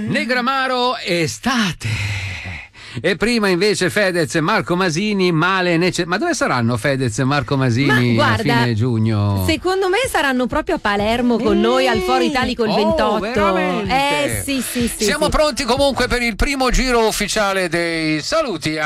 Negramaro, estate. E prima invece Fedez e Marco Masini, male ma dove saranno Fedez e Marco Masini a fine giugno? Secondo me saranno proprio a Palermo con noi al Foro Italico il 28. Veramente? Sì. Siamo pronti comunque per il primo giro ufficiale dei saluti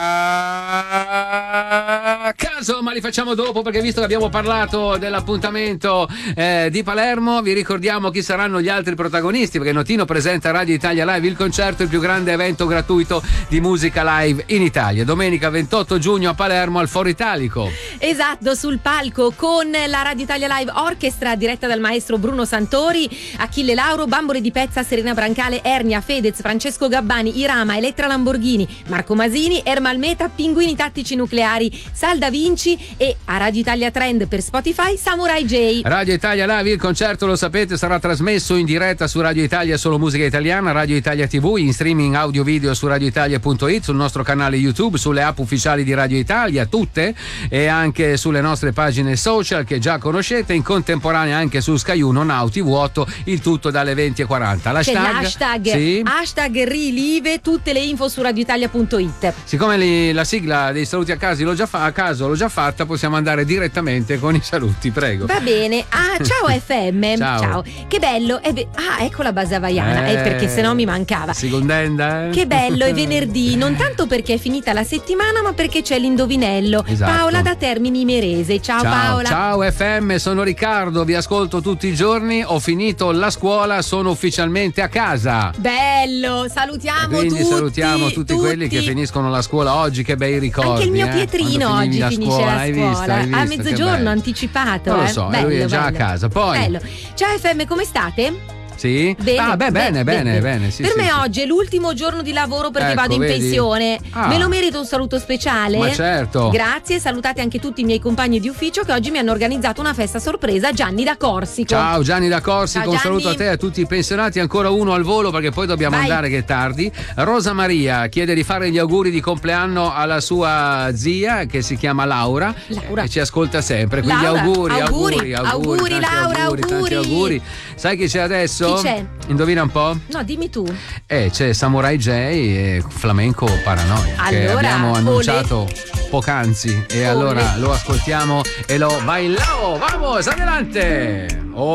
a caso, ma li facciamo dopo, perché visto che abbiamo parlato dell'appuntamento di Palermo, vi ricordiamo chi saranno gli altri protagonisti, perché Notino presenta a Radio Italia Live il concerto, il più grande evento gratuito di musica live in Italia, domenica 28 giugno a Palermo al Foro Italico. Esatto, sul palco con la Radio Italia Live Orchestra diretta dal maestro Bruno Santori, Achille Lauro, Bambole di Pezza, Serena Brancale, Ernia, Fedez, Francesco Gabbani, Irama, Elettra Lamborghini, Marco Masini, Ermal Meta, Pinguini Tattici Nucleari, Sal Da Vinci e a Radio Italia Trend per Spotify Samurai J. Radio Italia Live, il concerto lo sapete sarà trasmesso in diretta su Radio Italia Solo Musica Italiana, Radio Italia TV, in streaming audio video su radioitalia.it, sul nostro canale YouTube, sulle app ufficiali di Radio Italia, tutte, e anche sulle nostre pagine social che già conoscete, in contemporanea anche su Sky 1, Now TV8, il tutto dalle 20:40. C'è l'hashtag, sì? hashtag Rilive, tutte le info su radioitalia.it. Siccome la sigla dei saluti a caso l'ho già fatta, possiamo andare direttamente con i saluti, prego. Va bene. Ciao FM. Ciao. Che bello. Ecco la base havaiana, perché sennò mi mancava. Secondenda. Che bello, è venerdì, non tanto perché è finita la settimana, ma perché c'è l'indovinello. Esatto. Paola da Termini Imerese. Ciao Paola. Ciao FM, sono Riccardo, vi ascolto tutti i giorni, ho finito la scuola, sono ufficialmente a casa. Bello, salutiamo quindi tutti. Salutiamo tutti quelli che finiscono la scuola oggi, che bei ricordi. Anche il mio Pietrino oggi finisce la scuola. Hai visto, a mezzogiorno anticipato. Non lo so, bello, lui è già bello. a casa. Poi. Bello. Ciao FM, come state? Sì? Bene, bene. Sì, per me sì. oggi è l'ultimo giorno di lavoro perché vado in vedi? pensione. Me lo merito un saluto speciale? Ma certo. Grazie, salutate anche tutti i miei compagni di ufficio che oggi mi hanno organizzato una festa sorpresa. Gianni da Corsico. Ciao Gianni da Corsico, un saluto a te e a tutti i pensionati, ancora uno al volo perché poi dobbiamo andare che è tardi. Rosa Maria chiede di fare gli auguri di compleanno alla sua zia che si chiama Laura. E ci ascolta sempre, quindi Laura, auguri Laura, tanti auguri. Sai chi c'è adesso? Chi c'è? Indovina un po'? No, dimmi tu. C'è Samurai J e Flamenco Paranoia, che abbiamo annunciato poc'anzi, e allora lo ascoltiamo e lo bailao, vamos, adelante.